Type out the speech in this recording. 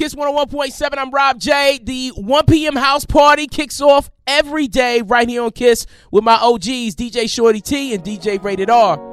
Kiss 101.7, I'm Rob J. The 1 p.m. house party kicks off every day right here on Kiss with my OGs, DJ Shorty T and DJ Rated R.